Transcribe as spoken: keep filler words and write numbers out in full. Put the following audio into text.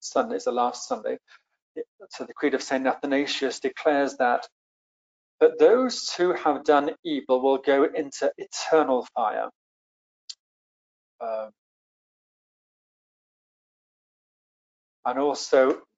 Sunday, it's the last Sunday. So the Creed of Saint Athanasius declares that that those who have done evil will go into eternal fire. Um, and also